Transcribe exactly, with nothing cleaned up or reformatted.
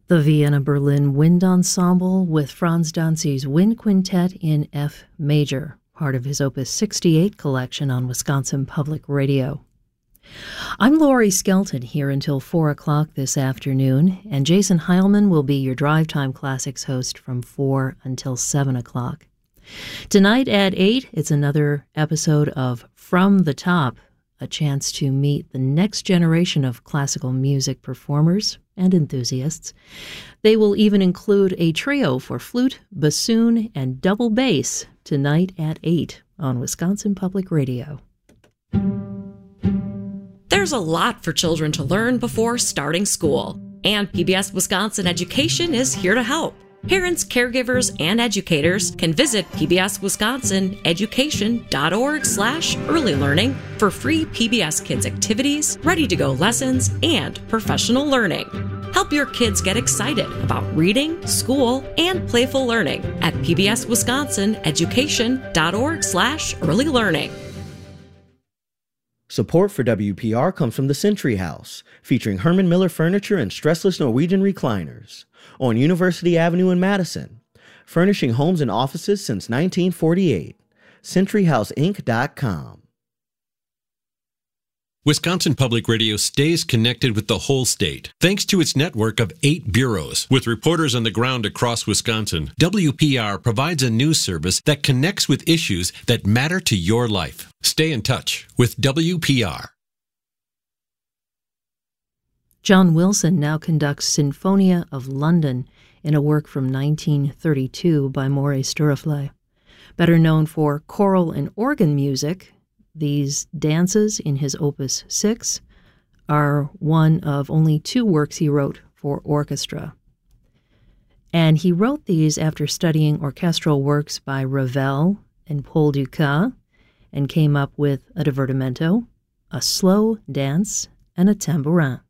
The Vienna-Berlin Wind Ensemble with Franz Danzi's Wind Quintet in F major, part of his Opus sixty-eight collection on Wisconsin Public Radio. I'm Lori Skelton here until four o'clock this afternoon, and Jason Heilman will be your Drive Time Classics host from four until seven o'clock. Tonight at eight, it's another episode of From the Top, a chance to meet the next generation of classical music performers and enthusiasts. They will even include a trio for flute, bassoon, and double bass tonight at eight on Wisconsin Public Radio. There's a lot for children to learn before starting school, and P B S Wisconsin Education is here to help. Parents, caregivers, and educators can visit pbswisconsineducation.org slash early learning for free P B S Kids activities, ready-to-go lessons, and professional learning. Help your kids get excited about reading, school, and playful learning at pbswisconsineducation.org slash early learning. Support for W P R comes from the Century House, featuring Herman Miller furniture and stressless Norwegian recliners on University Avenue in Madison, furnishing homes and offices since nineteen forty-eight. century house inc dot com. Wisconsin Public Radio stays connected with the whole state thanks to its network of eight bureaus. With reporters on the ground across Wisconsin, W P R provides a news service that connects with issues that matter to your life. Stay in touch with W P R. John Wilson now conducts Sinfonia of London in a work from nineteen thirty-two by Maurice Duruflé. Better known for choral and organ music, these dances in his Opus six are one of only two works he wrote for orchestra. And he wrote these after studying orchestral works by Ravel and Paul Dukas, and came up with a divertimento, a slow dance, and a tambourin.